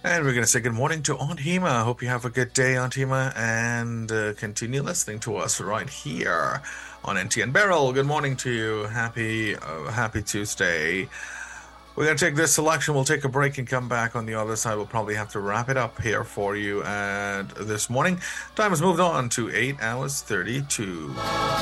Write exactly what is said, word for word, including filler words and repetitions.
And we're going to say good morning to Aunt Hema. Hope you have a good day, Aunt Hema, and uh, continue listening to us right here on N T N Barrel. Good morning to you. Happy, uh, happy Tuesday. We're going to take this selection. We'll take a break and come back on the other side. We'll probably have to wrap it up here for you. And this morning, time has moved on to eight hours thirty-two.